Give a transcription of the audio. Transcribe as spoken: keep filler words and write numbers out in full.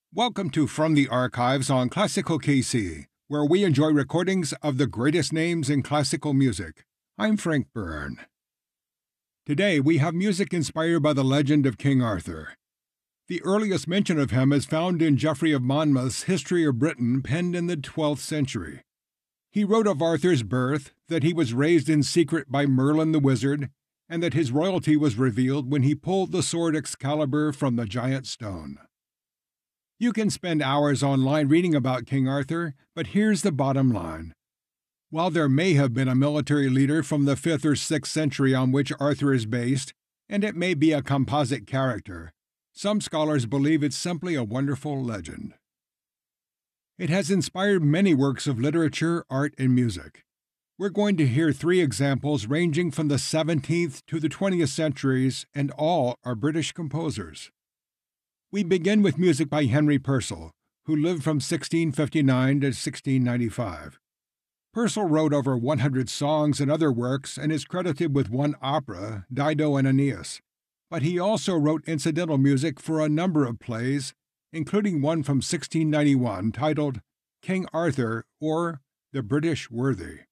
Welcome to From the Archives on Classical K C, where we enjoy recordings of the greatest names in classical music. I'm Frank Byrne. Today we have music inspired by the legend of King Arthur. The earliest mention of him is found in Geoffrey of Monmouth's History of Britain, penned in the twelfth century. He wrote of Arthur's birth, that he was raised in secret by Merlin the wizard, and that his royalty was revealed when he pulled the sword Excalibur from the giant stone. You can spend hours online reading about King Arthur, but here's the bottom line. While there may have been a military leader from the fifth or sixth century on which Arthur is based, and it may be a composite character, some scholars believe it's simply a wonderful legend. It has inspired many works of literature, art, and music. We're going to hear three examples ranging from the seventeenth to the twentieth centuries, and all are British composers. We begin with music by Henry Purcell, who lived from sixteen fifty-nine to sixteen ninety-five. Purcell wrote over one hundred songs and other works and is credited with one opera, Dido and Aeneas, but he also wrote incidental music for a number of plays, including one from sixteen ninety-one titled King Arthur or The British Worthy.